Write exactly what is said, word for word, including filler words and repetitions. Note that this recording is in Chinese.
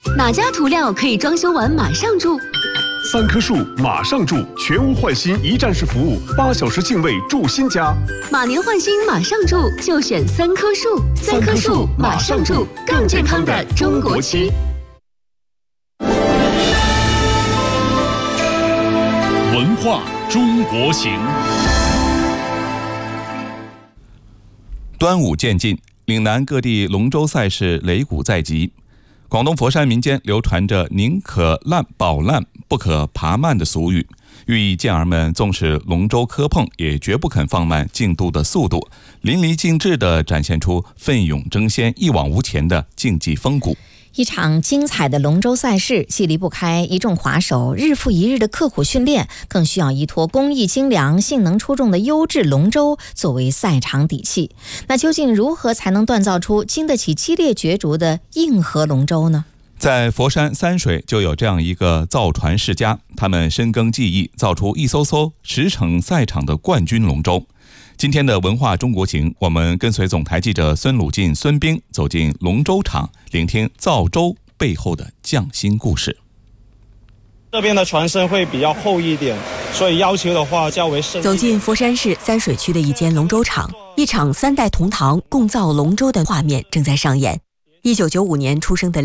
哪家涂料可以装修完马上住？ 三棵树马上住，全屋换新一站式服务，八小时净位住新家。 马年换新马上住，就选三棵树。三棵树马上住，更健康的中国区。 文化中国行。 端午渐近，岭南各地龙舟赛事擂鼓在即。广东佛山民间流传着宁可烂保烂，不可爬慢的俗语，寓意健儿们纵使龙舟磕碰，也绝不肯放慢竞渡的速度，淋漓尽致地展现出奋勇争先、一往无前的竞技风骨。 一场精彩的龙舟赛事，既离不开一众滑手日复一日的刻苦训练，更需要依托工艺精良、性能出众的优质龙舟作为赛场底气。那究竟如何才能锻造出经得起激烈角逐的硬核龙舟呢？ 在佛山三水就有这样一个造船世家，他们深耕技艺，造出一艘艘驰骋赛场的冠军龙舟。今天的文化中国行，我们跟随总台记者孙鲁进、孙兵走进龙舟场，聆听造舟背后的匠心故事。 这边的船身会比较厚一点，所以要求的话较为深。 走进佛山市三水区的一间龙舟场，一场三代同堂共造龙舟的画面正在上演。一九九五年出生的